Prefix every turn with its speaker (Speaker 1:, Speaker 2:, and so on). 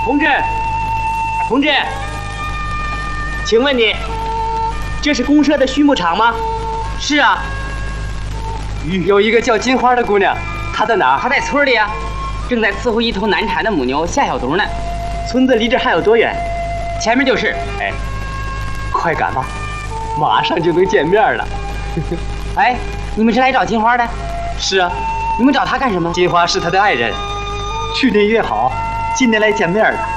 Speaker 1: 同志，请问你，这是公社的畜牧场吗？
Speaker 2: 是啊。有一个叫金花的姑娘，她在哪儿？
Speaker 1: 她在村里啊，正在伺候一头难产的母牛下小犊呢。村子离这还有多远？前面就是。
Speaker 2: 哎，快赶吧，马上就能见面了。
Speaker 1: 哎，你们是来找金花的？
Speaker 2: 是啊。
Speaker 1: 你们找她干什么？
Speaker 2: 金花是她的爱人，去年约好，今年来见面了。